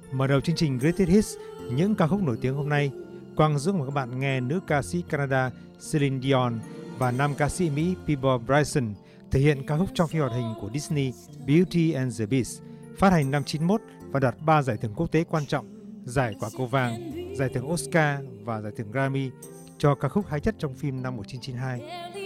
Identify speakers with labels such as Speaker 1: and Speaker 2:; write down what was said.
Speaker 1: Mở đầu chương trình Greatest Hits, những ca khúc nổi tiếng hôm nay, Quang Dũng và các bạn nghe nữ ca sĩ Canada Celine Dion và nam ca sĩ Mỹ Peabo Bryson thể hiện ca khúc trong phim hoạt hình của Disney Beauty and the Beast, phát hành năm 91 và đạt 3 giải thưởng quốc tế quan trọng, giải Quả cầu vàng, giải thưởng Oscar và giải thưởng Grammy cho ca khúc hay nhất trong phim năm 1992.